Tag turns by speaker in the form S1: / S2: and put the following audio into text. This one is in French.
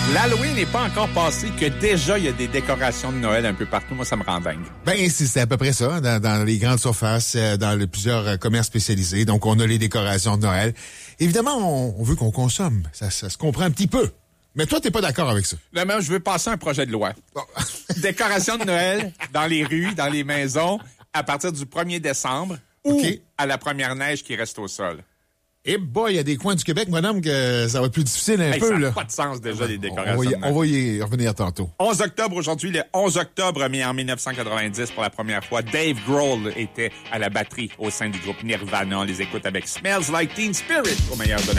S1: L'Halloween n'est pas encore passé que déjà il y a des décorations de Noël un peu partout. Moi, ça me rend dingue.
S2: Ben, c'est à peu près ça, dans les grandes surfaces, dans plusieurs commerces spécialisés. Donc, on a les décorations de Noël. Évidemment, on veut qu'on consomme. Ça se comprend un petit peu. Mais toi, t'es pas d'accord avec ça?
S1: Non, mais je veux passer un projet de loi. Bon. Décoration de Noël dans les rues, dans les maisons, à partir du 1er décembre ou à la première neige qui reste au sol.
S2: Eh boy, il y a des coins du Québec, madame, que ça va être plus difficile un peu.
S1: Ça
S2: là.
S1: n'a pas de sens déjà, les décorations.
S2: On va y revenir tantôt.
S1: 11 octobre aujourd'hui, le 11 octobre, mais en 1990, pour la première fois, Dave Grohl était à la batterie au sein du groupe Nirvana. On les écoute avec Smells Like Teen Spirit au meilleur de